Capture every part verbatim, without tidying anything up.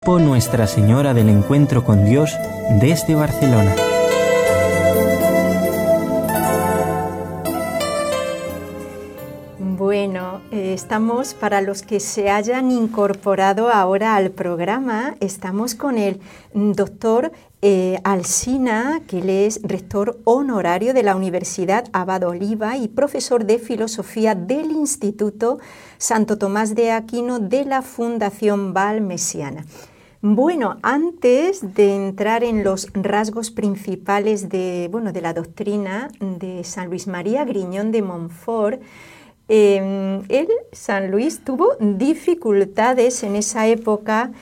Nuestra Señora del Encuentro con Dios desde Barcelona. Bueno, eh, estamos, para los que se hayan incorporado ahora al programa, estamos con el doctor eh, Alsina, que él es rector honorario de la Universidad Abad Oliba y profesor de filosofía del Instituto Santo Tomás de Aquino de la Fundación Valmesiana. Bueno, antes de entrar en los rasgos principales de, bueno, de la doctrina de San Luis María Griñón de Montfort, eh, él, San Luis, tuvo dificultades en esa época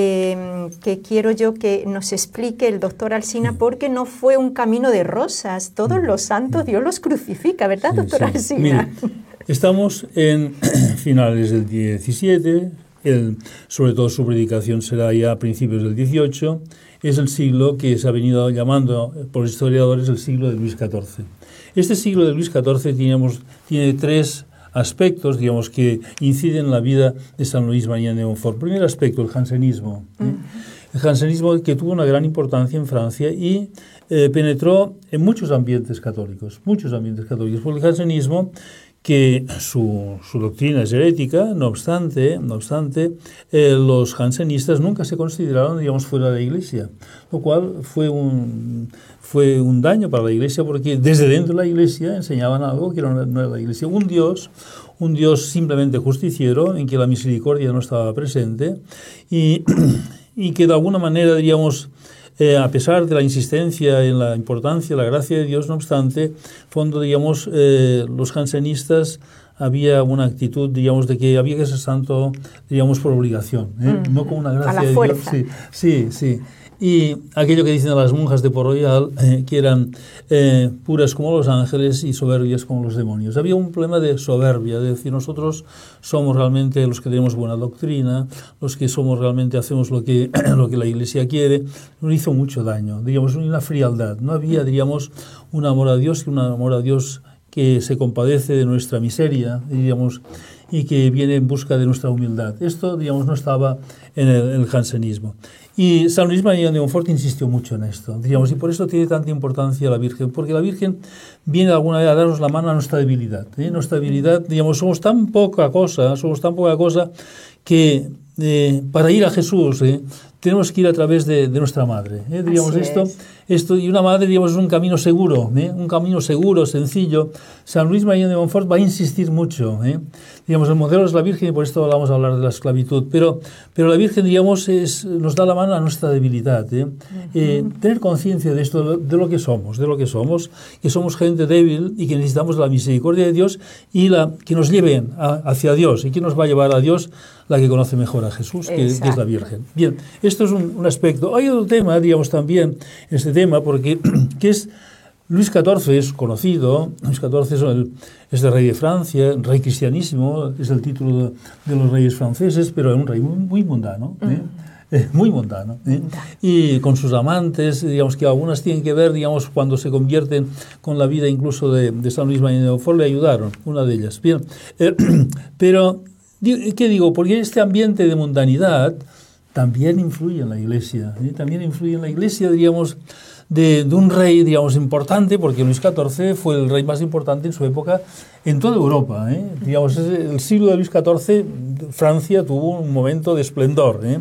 eh, que quiero yo que nos explique el doctor Alsina, porque no fue un camino de rosas. Todos los santos Dios los crucifica, ¿verdad, sí, doctor sí. Alsina? Mire, estamos en finales del diecisiete. El, sobre todo su predicación será ya a principios del dieciocho, es el siglo que se ha venido llamando por los historiadores el siglo de Luis catorce. Este siglo de Luis catorce digamos, tiene tres aspectos digamos, que inciden en la vida de San Luis María de Montfort. Primer aspecto, el jansenismo. ¿eh? El jansenismo que tuvo una gran importancia en Francia y eh, penetró en muchos ambientes católicos, muchos ambientes católicos, porque el jansenismo, que su, su doctrina es herética, no obstante, no obstante eh, los jansenistas nunca se consideraron, digamos, fuera de la Iglesia, lo cual fue un, fue un daño para la Iglesia, porque desde dentro de la Iglesia enseñaban algo que no, no era la Iglesia, un Dios, un Dios simplemente justiciero, en que la misericordia no estaba presente, y, y que de alguna manera, diríamos, Eh, a pesar de la insistencia en la importancia, la gracia de Dios, no obstante, fondo, digamos, eh, los jansenistas había una actitud, digamos, de que había que ser santo, digamos, por obligación, ¿eh? Mm, no como una gracia a la de fuerza. Dios. Sí, sí, sí. Y aquello que dicen las monjas de Port Royal, eh, que eran eh, puras como los ángeles y soberbias como los demonios. Había un problema de soberbia, de decir, nosotros somos realmente los que tenemos buena doctrina, los que somos realmente hacemos lo que, lo que la Iglesia quiere. Nos hizo mucho daño, digamos, una frialdad. No había, diríamos, un amor a Dios, un amor a Dios que se compadece de nuestra miseria, digamos, y que viene en busca de nuestra humildad. Esto, digamos, no estaba en el, en el jansenismo. Y San Luis María de Montfort insistió mucho en esto, digamos, y por eso tiene tanta importancia la Virgen, porque la Virgen viene de alguna manera a darnos la mano a nuestra debilidad. ¿eh? Nuestra debilidad, digamos, somos tan poca cosa, somos tan poca cosa que eh, para ir a Jesús eh, tenemos que ir a través de, de nuestra madre. ¿eh? Digamos, esto, esto, y una madre, digamos, es un camino seguro, ¿eh? un camino seguro, sencillo. San Luis María de Montfort va a insistir mucho. ¿eh? Digamos, el modelo es la Virgen y por esto vamos a hablar de la esclavitud. Pero, pero la Virgen, digamos, es, nos da la mano a nuestra debilidad. ¿eh? Uh-huh. Eh, tener conciencia de esto, de lo que somos, de lo que somos, que somos gente débil y que necesitamos la misericordia de Dios y la que nos lleven a, hacia Dios. ¿Y quién nos va a llevar a Dios? La que conoce mejor a Jesús, que, que es la Virgen. Bien, esto es un, un aspecto. Hay otro tema, digamos, también, este tema, porque que es Luis catorce es conocido, Luis catorce es el, es el rey de Francia, rey cristianísimo, es el título de, de los reyes franceses, pero es un rey muy, muy mundano, ¿eh? Mm. Eh, muy mundano, ¿eh? Y con sus amantes, digamos que algunas tienen que ver, digamos, cuando se convierten con la vida incluso de, de San Luis María de Montfort, le ayudaron, una de ellas. Bien, eh, pero ¿qué digo? Porque este ambiente de mundanidad también influye en la Iglesia, ¿eh? También influye en la Iglesia, diríamos, de, de un rey, digamos, importante, porque Luis catorce fue el rey más importante en su época en toda Europa, ¿eh? Digamos, el siglo de Luis catorce, Francia tuvo un momento de esplendor, ¿eh?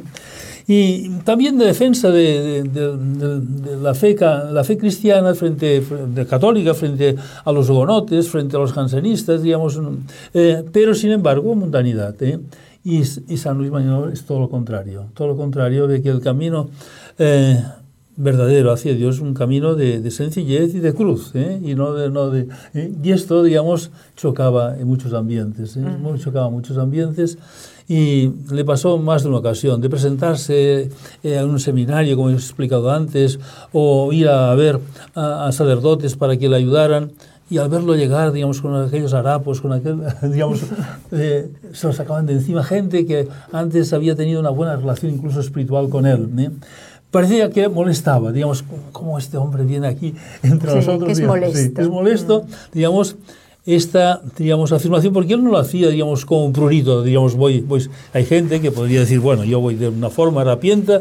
Y también de defensa de, de, de, de, de la, fe, la fe cristiana frente, frente católica frente a los hugonotes, frente a los jansenistas, digamos, eh, pero sin embargo mundanidad, ¿eh? y, y San Luis María es todo lo contrario, todo lo contrario de que el camino eh, verdadero hacia Dios es un camino de, de sencillez y de cruz, ¿eh? y no de, no de ¿eh? y esto, digamos, chocaba en muchos ambientes, ¿eh? uh-huh. chocaba en muchos ambientes. Y le pasó más de una ocasión de presentarse eh, a un seminario, como he explicado antes, o ir a ver a, a sacerdotes para que le ayudaran, y al verlo llegar, digamos, con aquellos harapos, con aquel, digamos, eh, se lo sacaban de encima gente que antes había tenido una buena relación incluso espiritual con él, ¿eh? Parecía que molestaba, digamos, cómo este hombre viene aquí entre sí, nosotros. Que es digamos, molesto. Sí, es molesto, mm. digamos. esta, digamos, afirmación, porque él no lo hacía, digamos, como un prurito, digamos, voy, voy, hay gente que podría decir, bueno, yo voy de una forma harapienta